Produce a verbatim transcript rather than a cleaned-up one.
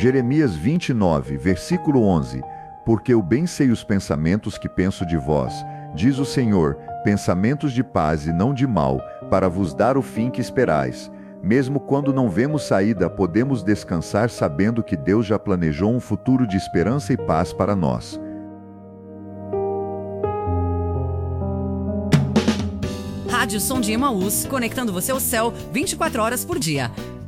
Jeremias vinte e nove, versículo onze. Porque eu bem sei os pensamentos que penso de vós, diz o Senhor, pensamentos de paz e não de mal, para vos dar o fim que esperais. Mesmo quando não vemos saída, podemos descansar sabendo que Deus já planejou um futuro de esperança e paz para nós. Rádio Som de Emaús, conectando você ao céu vinte e quatro horas por dia.